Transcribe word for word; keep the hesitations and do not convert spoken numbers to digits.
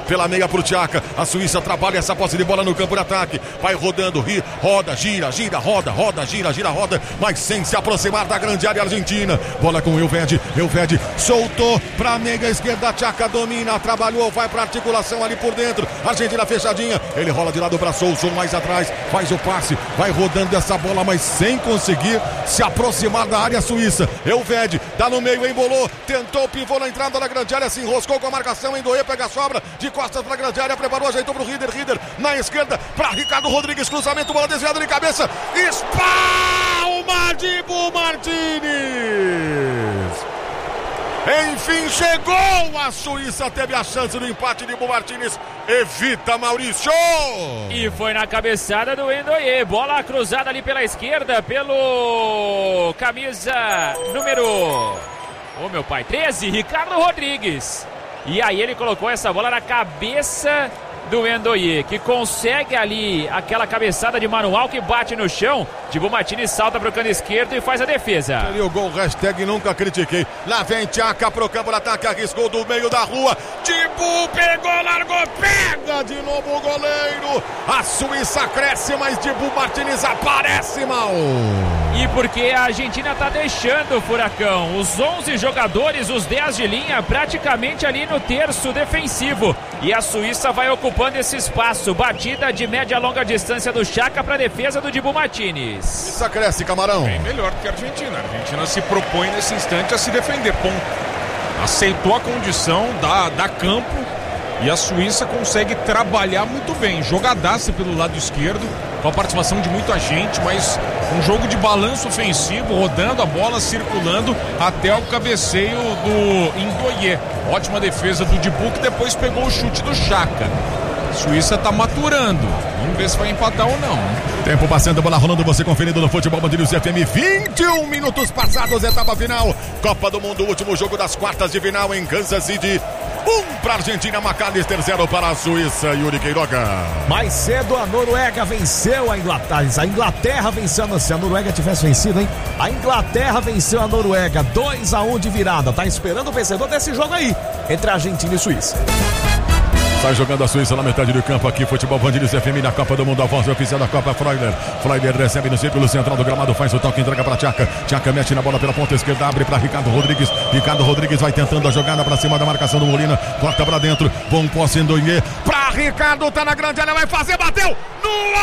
pela meia pro Tchaka. A Suíça trabalha essa posse de bola no campo de ataque. Vai rodando, ri, roda, gira, gira, roda, roda, gira, gira, roda. Mas sem se aproximar da grande área argentina. Bola com o Elvedi. Elvedi soltou pra meia esquerda. Tchaka domina, trabalhou, vai pra articulação ali por dentro. Argentina fechadinha. Ele rola de lado pra Souza, mais atrás. Faz o passe, vai rodando essa bola, mas sem conseguir se aproximar da área suíça. Elvedi, tá no meio, embolou. Tentou o pivô na entrada da grande área. Se enroscou com a marcação. Endoê pega a sobra. De costas pra grande área. Preparou, ajeitou pro Rieder. Rieder na esquerda pra Ricardo Rodrigues. Cruzamento, bola desviada de cabeça. Espalma de Bu Martínez. Enfim, chegou a Suíça, teve a chance do empate de Bu Martínez, evita Maurício. E foi na cabeçada do Endoê, bola cruzada ali pela esquerda, pelo camisa número, ô meu pai, treze, Ricardo Rodrigues. E aí ele colocou essa bola na cabeça do Endoê, que consegue ali aquela cabeçada de manual que bate no chão. Dibu Martínez salta pro canto esquerdo e faz a defesa. Seria o gol, hashtag nunca critiquei. Lá vem Tchaka pro campo de ataque, arriscou do meio da rua. Dibu pegou, largou, pega de novo o goleiro. A Suíça cresce, mas Dibu Martínez aparece mal. E porque a Argentina tá deixando o Furacão. Os onze jogadores, os dez de linha, praticamente ali no terço defensivo. E a Suíça vai ocupando esse espaço. Batida de média a longa distância do Tchaka para defesa do Dibu Martínez. Suíça cresce, Camarão. Bem melhor do que a Argentina. A Argentina se propõe nesse instante a se defender, ponto. Aceitou a condição, dá, dá campo. E a Suíça consegue trabalhar muito bem. Jogadaça pelo lado esquerdo, com a participação de muita gente, mas um jogo de balanço ofensivo, rodando a bola, circulando até o cabeceio do Endoê. Ótima defesa do Dibu, que depois pegou o chute do Tchaka. A Suíça tá maturando. Vamos ver se vai empatar ou não. Tempo passando, bola rolando, você conferindo no Futebol Band F M. vinte e um minutos passados, etapa final. Copa do Mundo, último jogo das quartas de final em Kansas City. Um para a Argentina, McAllister, zero para a Suíça, Yuri Queiroga. Mais cedo a Noruega venceu a Inglaterra. A Inglaterra venceu, se a Noruega tivesse vencido, hein? A Inglaterra venceu a Noruega, dois a um de virada. Tá esperando o vencedor desse jogo aí, entre a Argentina e a Suíça. Sai jogando a Suíça na metade do campo aqui, Futebol Band F M na Copa do Mundo, a voz oficial da Copa. Freuler, Freuler recebe no círculo central do gramado, faz o toque, entrega para Tchaka. Tchaka mete na bola pela ponta esquerda, abre para Ricardo Rodrigues. Ricardo Rodrigues vai tentando a jogada para cima da marcação do Molina, corta para dentro, bom posse Endoê para Ricardo, tá na grande área, vai fazer, bateu no